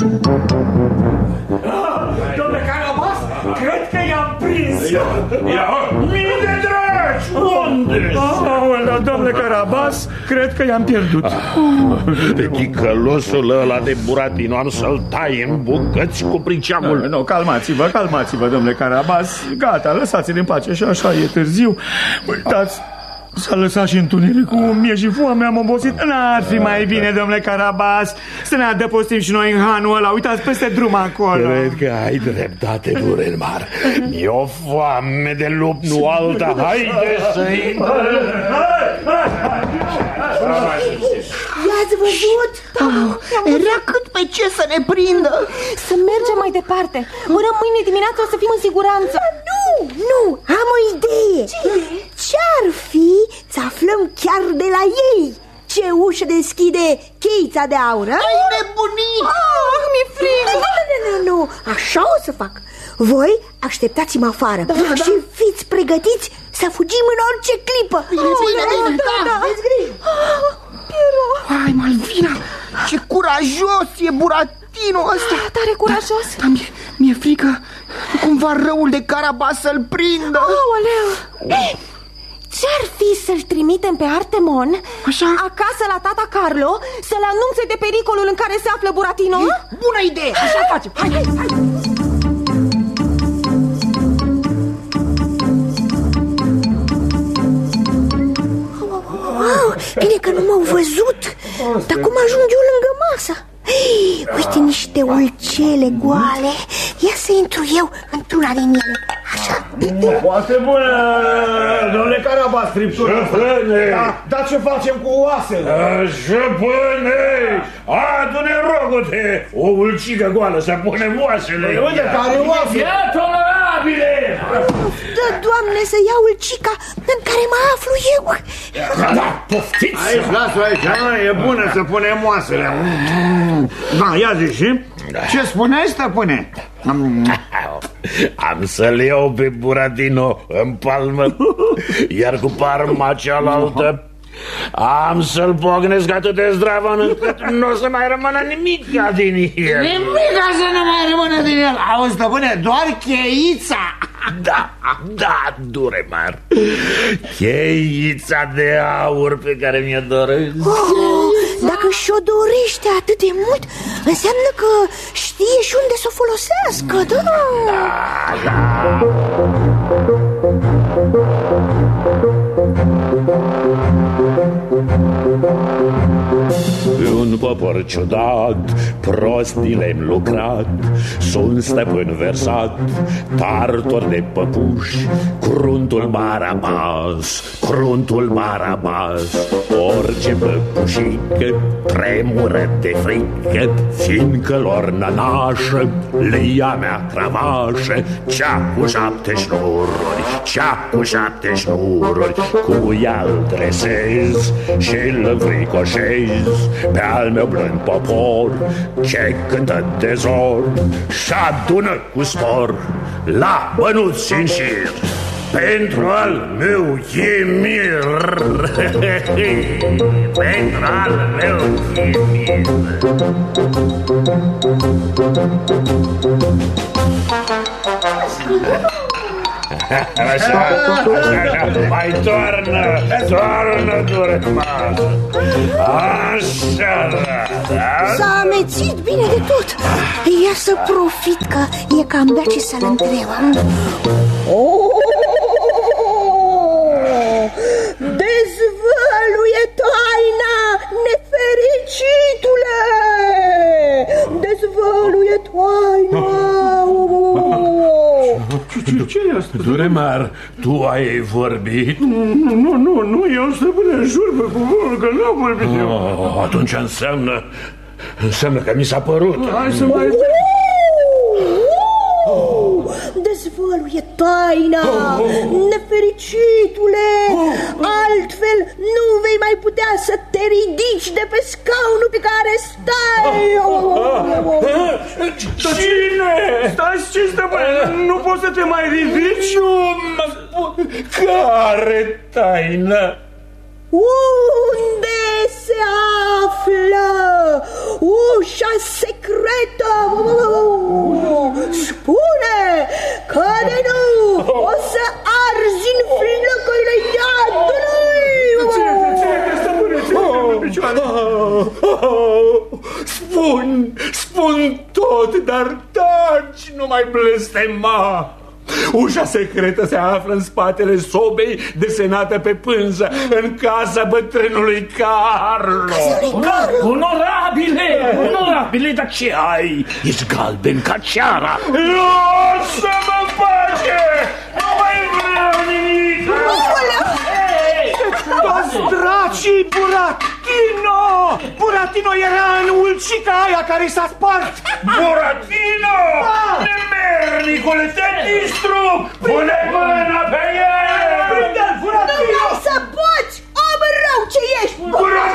Domnule Carabas, cred că i-am prins. Mii de dragi, unde? Domnule Carabas, cred că i-am pierdut. Pe ticălosul ăla de Buratino am să-l tai în bucăți cu priceamul. Nu, calmați-vă, domnule Carabas. Gata, lăsați-l în pace și așa e târziu. Uitați, s-a lăsat și întunericul, mie și foame, am obosit. N-ar fi mai bine, domnule Carabas, să ne adăpostim și noi în hanul ăla. Uitați peste drum acolo. Cred că ai dreptate, Duremar. Mi-e o foame de lup, nu alta. Haide să-i... I-ați văzut? Era cât pe ce să ne prindă. Să mergem mai departe. Până mâine dimineață o să fim în siguranță. Nu, am o idee. Ce-ar fi să aflăm chiar de la ei ce ușă deschide cheița de aur? Ai nebunit! Mi-e frig. Nu, așa o să fac. Voi așteptați-mă afară și fiți pregătiți să fugim în orice clipă. Bine, aveți grijă. Hai, Malvina, ce curajos e Buratino ăsta. Tare curajos. Dar mi-e frică cumva răul de Carabas să-l prindă. Aoleu. Ce-ar fi să-l trimitem pe Artemon acasă la tata Carlo să-l anunțe de pericolul în care se află Buratino? Bună idee, așa facem. Hai. Bine că nu m-au văzut. Dar cum ajung eu lângă masă? Uite niște ulcele goale. Ia să intru eu într-una din ele. Așa. Foarte bună, domnule Carabas, scriptura. Dar ce facem cu oasele? Jăpâne, adu-ne, rogute, o ulcică goală să punem oasele. Uite, care oase? Ia, tolerabile! Dă, Doamne, să iau ulcica în care mă aflu eu. Da, poftiți! Aici, lasă aici, e bună să punem oasele. Da, ia zici, ce spuneai, stăpâne? Am să-l iau pe Buratino în palmă, iar cu parma cealaltă am să-l pocnesc atât de zdravăn încât nu o să mai rămână nimica din el. Nimica să nu mai rămână din el. Auzi, stăpâne, doar cheița. Da, Duremar, cheița de aur pe care mi-o doresc. Dacă și-o dorește atât de mult, înseamnă că știe și unde să o folosească. Da. Un popor ciudat, prostii le-am lucrat, sunt stăpân versat, tartor de păpuși, cruntul Barabas, orice păpușică tremură de frică, fiindcă lor nănașă le ia mea cravașă, cea cu 7 șnururi, cu ea îl dresez și îl înfricoșez pe al meu blând popor, ce cântă de zor și adună cu spor la bănuți în șir pentru al meu chimir. Pentru al meu chimir. Așa, mai toarnă, Duremar. Așa, da. S-a amețit bine de tot. Ia să profit că e cam bea ce să-l întreb. Dezvăluie taina, nefericitule! Dezvăluie taina! Ce e asta? Duremar, tu ai vorbit? Nu, eu stăpâne, jur pe cuvântul că n-am vorbit eu. Atunci înseamnă că mi s-a părut. Hai să mai... Dezvăluie taina, nefericitule! Altfel nu vei mai putea să te ridici de pe scaunul pe care stai! Cine? Stai, ce stăpâne? Nu poți să te mai ridici? Care taină? Unde se află ușa secretă. Spune că de nu o să arzi în flăcările iadului. Spun tot, dar taci, nu mai blestema. Ușa secretă se află în spatele sobei desenată pe pânză, în casa bătrânului Carlo. Onorabile, dar ce ai? Ești galben ca ceara. Lasă-mă în pace! Nu mai vreau nimic! Toți dracii, Buratino! Buratino era în ulcica aia care s-a spart. Buratino! Nemernicule, te distrug! Pune mâna pe el! Nu mai să poți, om rău ce ești! Buratino!